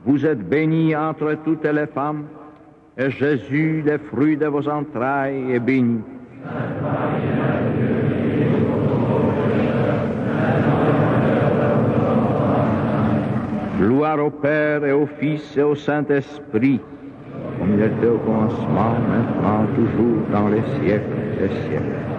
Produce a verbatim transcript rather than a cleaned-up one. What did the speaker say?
Vous êtes bénie entre toutes les femmes, et Jésus, le fruit de vos entrailles, est béni. Gloire au Père et au Fils et au Saint-Esprit, comme il était au commencement, maintenant, toujours, dans les siècles des siècles.